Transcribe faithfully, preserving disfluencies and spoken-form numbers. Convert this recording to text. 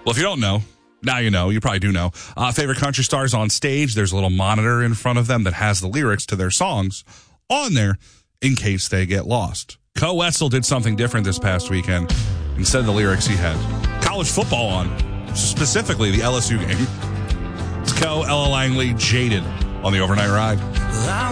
Well, if you don't know, now you know. You probably do know. Uh, favorite country stars on stage, there's a little monitor in front of them that has the lyrics to their songs on there in case they get lost. Co Wetzel did something different this past weekend. Instead of the lyrics, he had college football on, specifically the L S U game. It's Co, Ella Langley, Jaded on the Overnight Ride.